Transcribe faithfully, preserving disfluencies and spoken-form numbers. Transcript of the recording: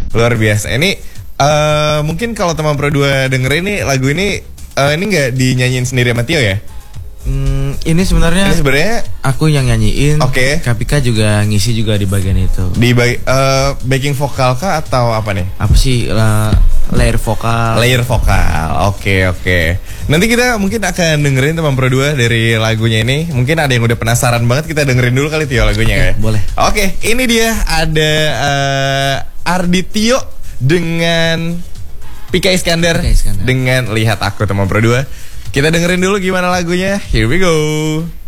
Luar biasa. Ini uh, mungkin kalau teman Pro dua dengerin nih lagu ini uh, ini nggak dinyanyiin sendiri sama Tio ya? Hmm, ini sebenarnya Ini sebenarnya aku yang nyanyiin. Oke. Kapika juga ngisi juga di bagian itu. Di bag, uh, backing vokal kah atau apa nih? Apa sih la, layer vokal? Layer vokal. Oke, oke. Nanti kita mungkin akan dengerin teman Pro dua dari lagunya ini. Mungkin ada yang udah penasaran banget, kita dengerin dulu kali Tio lagunya ya. Boleh. Oke, ini dia ada uh, Ardi Tio dengan Pika Iskandar, Pika Iskandar dengan Lihat Aku teman Pro dua. Kita dengerin dulu gimana lagunya. Here we go.